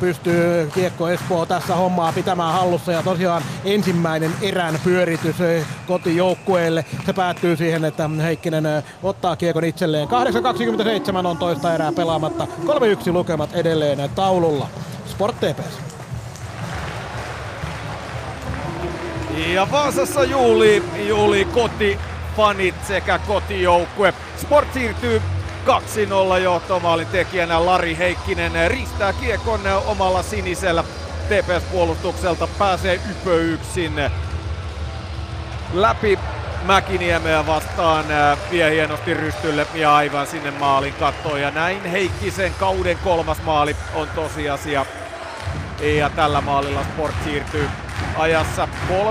pystyy Kiekko Espoo tässä hommaa pitämään hallussa ja tosiaan ensimmäinen erän pyöritys kotijoukkueelle. Se päättyy siihen, että Heikkinen ottaa kiekon itselleen. 8.27 on toista erää pelaamatta. 3-1 lukemat edelleen taululla. Sport TPS. Ja Vaasassa juuli kotifanit sekä kotijoukkue. Sport siirtyy 2-0 johtomaalin tekijänä Lari Heikkinen ristää kiekon omalla sinisellä TPS-puolustukselta, pääsee yksin läpi Mäkiniemeä vastaan, vie hienosti rystylle ja aivan sinne maalin kattoon. Ja näin Heikkisen kauden 3. maali on tosiasia. Ja tällä maalilla Sport siirtyy ajassa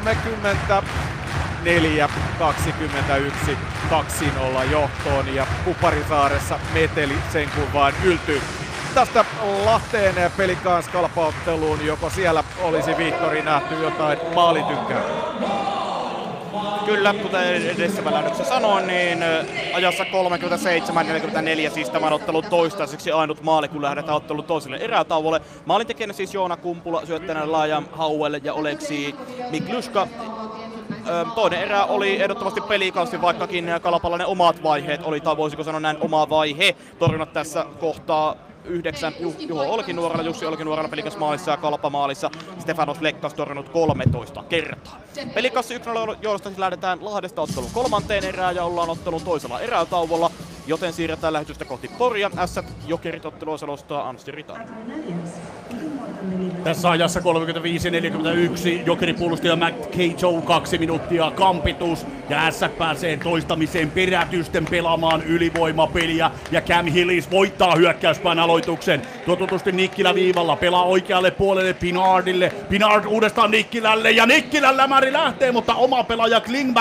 34-21 2-0 johtoon ja Kuparisaaressa meteli sen kun vaan yltyy. Tästä Lahteen Pelikans-kalpaotteluun, joko siellä olisi Vihtori nähty jotain maalitykkää? Kyllä, kuten edessä lähdössä sanoin, niin ajassa 37-44 siis tämän ottelun toistaiseksi ainut maali, kun lähdetään ottelun toiselle erätauolle. Maalintekijänä siis Joona Kumpula, syöttänä Laaja Hauel ja Oleksi Mikluska. Toinen erä oli ehdottomasti Pelikansin, vaikkakin Kalpalainen omat vaiheet oli, tai voisiko sanoa näin, oma vaihe. Torjunnat tässä kohtaa 9 Juho Olkinuoralla, Jussi Olkinuoralla Pelikans maalissa ja Kalpa maalissa. Stefanos Lekkas torjunut 13 kertaa. Pelikassi 1-0 johdosta siis lähdetään Lahdesta ottelun 3. erään ja ollaan ottelun toisella erätauolla, joten siirretään lähetystä kohti Poria. Ässät Jokerit ottelua selostaa Anssi Ritanen. Tässä ajassa 35-41 Jokeripuolustaja Matt Cato 2 minuuttia kampitus ja Ässät pääsee toistamiseen perätysten pelaamaan ylivoimapeliä ja Cam Hillis voittaa hyökkäyspään aloituksen. Totutusti Nikkilä viivalla pelaa oikealle puolelle Pinardille. Pinard uudestaan Nikkilälle ja Nikkilän lämäri lähtee, mutta oma pelaaja Klingberg